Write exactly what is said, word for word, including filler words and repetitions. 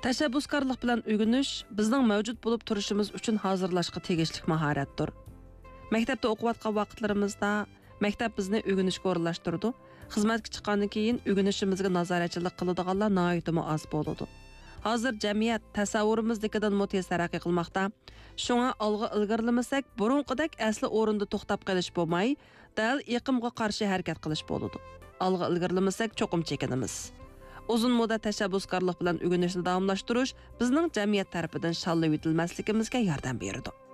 Tashabbuskorlik bilan o'rganish bizning mavjud bo'lib turishimiz uchun hozirlashga tegishli mahoratdir. Maktabda o'qiyotgan vaqtlarimizda maktab bizni o'rganishga o'rinlashtirdi. Xizmatga chiqqandan keyin o'rganishimizga nazoratchilik qiladiganlar nihoyat oz bo'ladi. Hozir jamiyat tasavvurimizdagidan tez taraqqiy qilmoqda. Shunga olg'a ilgarilmasak, burunqidek asli o'rinda to'xtab qolish bo'lmay, dal iqimga qarshi harakat qilish bo'ladi. Olg'a ilgarilmasak cho'qim chekinamiz. Uzun muddat tashabbuskorlik bilan o'rganishni davomlashtirish bizning jamiyat tarafidan shallayib etilmasligimizga yordam beradi.